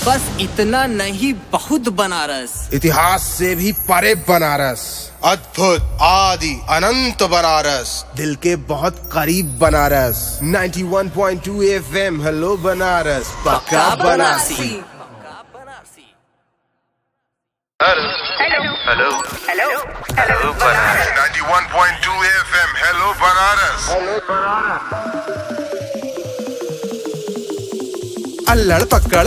बस इतना नहीं, बहुत बनारस। इतिहास से भी परे बनारस, अद्भुत आदि अनंत बनारस, दिल के बहुत करीब बनारस। 91.2 FM, हेलो बनारस, पक्का Banarasi. Hello hello hello hello Banaras. 91.2 FM, hello Banaras. अल्लड़ पकड़